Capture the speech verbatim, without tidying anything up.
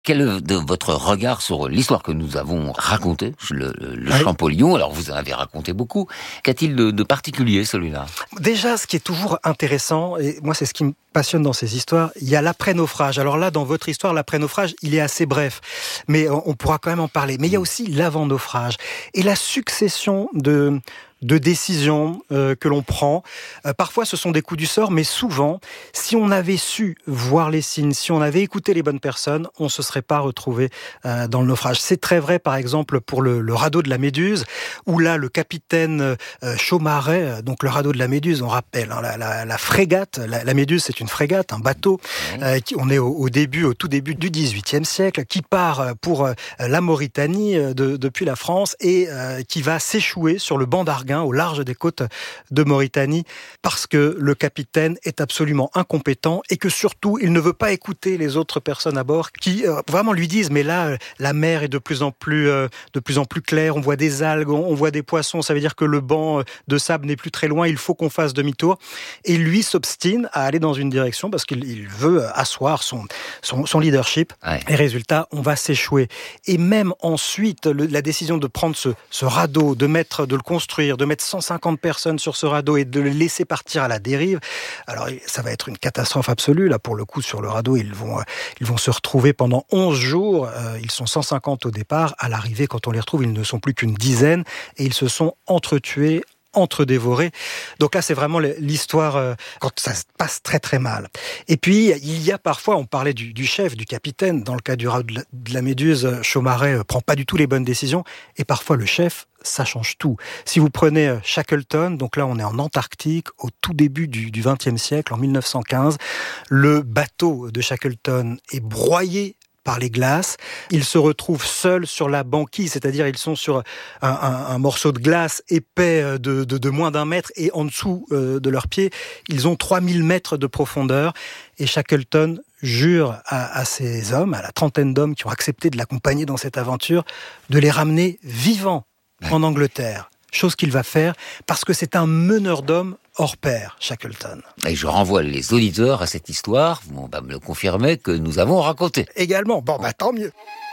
Quel est de votre regard sur l'histoire que nous avons racontée, le, le Oui. Champollion? Alors, vous en avez raconté beaucoup. Qu'a-t-il de, de particulier, celui-là? Déjà, ce qui est toujours intéressant, et moi c'est ce qui me passionne dans ces histoires, il y a l'après-naufrage. Alors là, dans votre histoire, l'après-naufrage, il est assez bref, mais on, on pourra quand même en parler. Mais il y a aussi l'avant-naufrage. Et la succession de... de décisions euh, que l'on prend. Euh, parfois, ce sont des coups du sort, mais souvent, si on avait su voir les signes, si on avait écouté les bonnes personnes, on ne se serait pas retrouvé euh, dans le naufrage. C'est très vrai, par exemple, pour le, le radeau de la Méduse, où là, le capitaine euh, Chaumaret, donc le radeau de la Méduse, on rappelle, hein, la, la, la frégate, la, la Méduse, c'est une frégate, un bateau, euh, qui, on est au, au début, au tout début du dix-huitième siècle, qui part pour euh, la Mauritanie euh, de, depuis la France et euh, qui va s'échouer sur le banc d'Arguin au large des côtes de Mauritanie, parce que le capitaine est absolument incompétent et que surtout, il ne veut pas écouter les autres personnes à bord qui euh, vraiment lui disent « mais là, euh, la mer est de plus en plus, euh, de plus en plus claire, on voit des algues, on, on voit des poissons, ça veut dire que le banc de sable n'est plus très loin, il faut qu'on fasse demi-tour ». Et lui s'obstine à aller dans une direction parce qu'il il veut asseoir son, son, son leadership. Ouais. Et résultat, on va s'échouer. Et même ensuite, le, la décision de prendre ce, ce radeau, de mettre, de le construire, de mettre cent cinquante personnes sur ce radeau et de le laisser partir à la dérive. Alors, ça va être une catastrophe absolue. Là, pour le coup, sur le radeau, ils vont, ils vont se retrouver pendant onze jours. Euh, ils sont cent cinquante au départ. À l'arrivée, quand on les retrouve, ils ne sont plus qu'une dizaine. Et ils se sont entretués, entre-dévorés. Donc là, c'est vraiment l'histoire euh, quand ça se passe très très mal. Et puis, il y a parfois, on parlait du, du chef, du capitaine, dans le cas du radeau de la, de la Méduse, Chaumaret euh, prend pas du tout les bonnes décisions. Et parfois, le chef, ça change tout. Si vous prenez Shackleton, donc là on est en Antarctique, au tout début du, du vingtième siècle, en mille neuf cent quinze, le bateau de Shackleton est broyé par les glaces. Ils se retrouvent seuls sur la banquise, c'est-à-dire ils sont sur un, un, un morceau de glace épais de, de, de moins d'un mètre et en dessous euh, de leurs pieds, ils ont trois mille mètres de profondeur. Et Shackleton jure à, à ces hommes, à la trentaine d'hommes qui ont accepté de l'accompagner dans cette aventure, de les ramener vivants en Angleterre. Chose qu'il va faire parce que c'est un meneur d'hommes hors pair, Shackleton. Et je renvoie les auditeurs à cette histoire, on va me le confirmer, que nous avons racontée. Également, bon bah tant mieux.